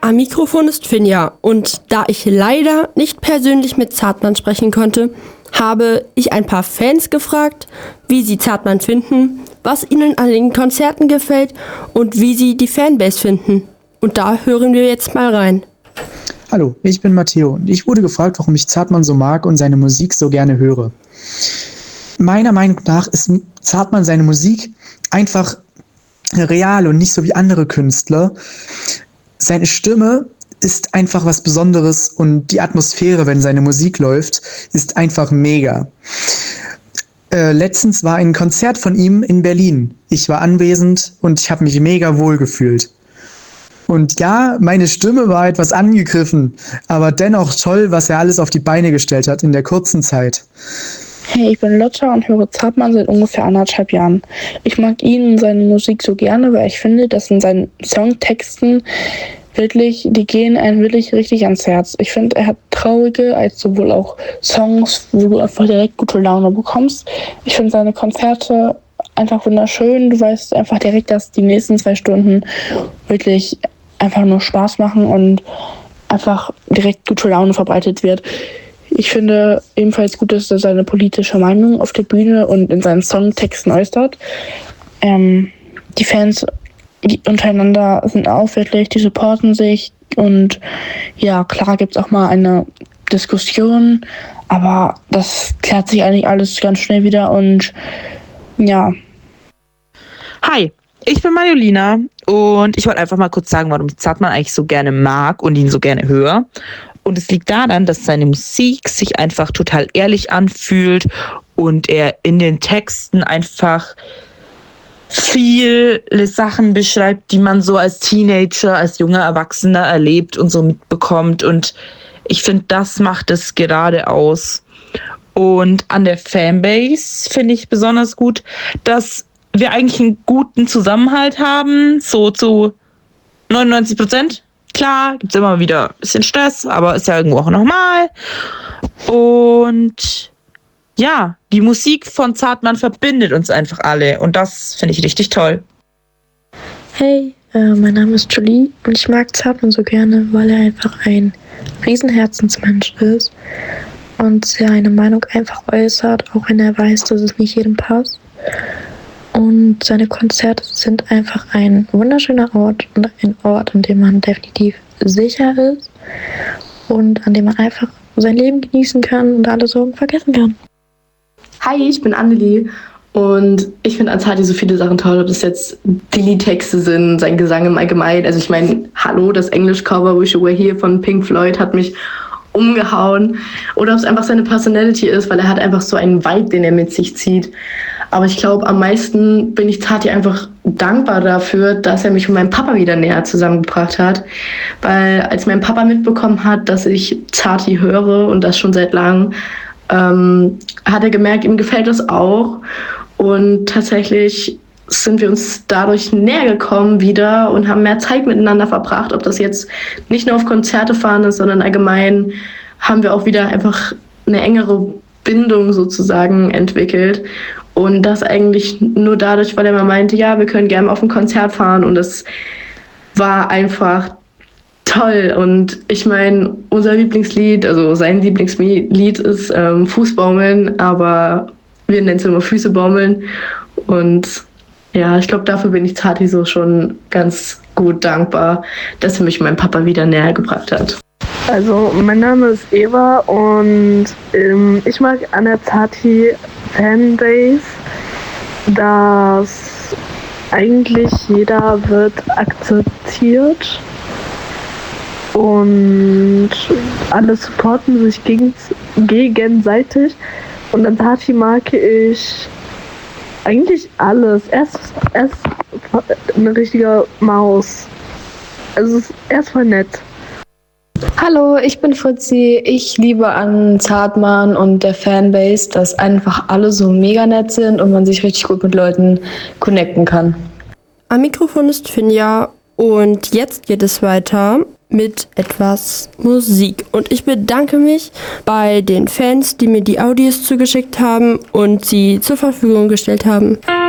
Am Mikrofon ist Finja und da ich leider nicht persönlich mit Zartmann sprechen konnte, habe ich ein paar Fans gefragt, wie sie Zartmann finden, was ihnen an den Konzerten gefällt und wie sie die Fanbase finden. Und da hören wir jetzt mal rein. Hallo, ich bin Matteo und ich wurde gefragt, warum ich Zartmann so mag und seine Musik so gerne höre. Meiner Meinung nach ist Zartmann seine Musik einfach real und nicht so wie andere Künstler. Seine Stimme ist einfach was Besonderes und die Atmosphäre, wenn seine Musik läuft, ist einfach mega. Letztens war ein Konzert von ihm in Berlin. Ich war anwesend und ich habe mich mega wohl gefühlt. Und ja, meine Stimme war etwas angegriffen, aber dennoch toll, was er alles auf die Beine gestellt hat in der kurzen Zeit. Hey, ich bin Lotta und höre Zartmann seit ungefähr 1,5 Jahren. Ich mag ihn und seine Musik so gerne, weil ich finde, dass in seinen Songtexten die gehen einem wirklich richtig ans Herz. Ich finde, er hat traurige, als sowohl auch Songs, wo du einfach direkt gute Laune bekommst. Ich finde seine Konzerte einfach wunderschön. Du weißt einfach direkt, dass die nächsten 2 Stunden wirklich einfach nur Spaß machen und einfach direkt gute Laune verbreitet wird. Ich finde ebenfalls gut, dass er seine politische Meinung auf der Bühne und in seinen Songtexten äußert. Die Fans untereinander sind auch wirklich, die supporten sich und ja, klar gibt es auch mal eine Diskussion, aber das klärt sich eigentlich alles ganz schnell wieder und ja. Hi, ich bin Majolina und ich wollte einfach mal kurz sagen, warum ich Zartmann eigentlich so gerne mag und ihn so gerne höre. Und es liegt daran, dass seine Musik sich einfach total ehrlich anfühlt und er in den Texten einfach viele Sachen beschreibt, die man so als Teenager, als junger Erwachsener erlebt und so mitbekommt. Und ich finde, das macht es gerade aus. Und an der Fanbase finde ich besonders gut, dass wir eigentlich einen guten Zusammenhalt haben, so zu 99%. Klar, gibt es immer wieder ein bisschen Stress, aber ist ja irgendwo auch normal. Und ja, die Musik von Zartmann verbindet uns einfach alle und das finde ich richtig toll. Hey, mein Name ist Julie und ich mag Zartmann so gerne, weil er einfach ein Riesenherzensmensch ist und seine Meinung einfach äußert, auch wenn er weiß, dass es nicht jedem passt. Und seine Konzerte sind einfach ein wunderschöner Ort und ein Ort, an dem man definitiv sicher ist und an dem man einfach sein Leben genießen kann und alle Sorgen vergessen kann. Hi, ich bin Annelie und ich finde an Zarti so viele Sachen toll, ob das jetzt die Liedtexte sind, sein Gesang im Allgemeinen. Also ich meine, hallo, das Englisch-Cover Wish You Were Here von Pink Floyd hat mich umgehauen. Oder ob es einfach seine Personality ist, weil er hat einfach so einen Vibe, den er mit sich zieht. Aber ich glaube, am meisten bin ich Zarti einfach dankbar dafür, dass er mich und meinem Papa wieder näher zusammengebracht hat. Weil als mein Papa mitbekommen hat, dass ich Zarti höre und das schon seit langem, hat er gemerkt, ihm gefällt das auch. Und tatsächlich sind wir uns dadurch näher gekommen wieder und haben mehr Zeit miteinander verbracht. Ob das jetzt nicht nur auf Konzerte fahren ist, sondern allgemein haben wir auch wieder einfach eine engere Bindung sozusagen entwickelt. Und das eigentlich nur dadurch, weil er mal meinte, ja, wir können gerne auf ein Konzert fahren. Und das war einfach toll. Und ich meine, unser Lieblingslied, also sein Lieblingslied ist Fußbaumeln, aber wir nennen es immer Füße baumeln. Und ja, ich glaube, dafür bin ich Zarti so schon ganz gut dankbar, dass er mich meinem Papa wieder näher gebracht hat. Also, mein Name ist Eva und ich mag an der Zarti Fanbase, dass eigentlich jeder wird akzeptiert und alle supporten sich gegenseitig. Und an Zarti mag ich eigentlich alles. Er ist eine richtige Maus. Also er ist voll nett. Hallo, ich bin Fritzi. Ich liebe an Zartmann und der Fanbase, dass einfach alle so mega nett sind und man sich richtig gut mit Leuten connecten kann. Am Mikrofon ist Finja und jetzt geht es weiter mit etwas Musik. Und ich bedanke mich bei den Fans, die mir die Audios zugeschickt haben und sie zur Verfügung gestellt haben.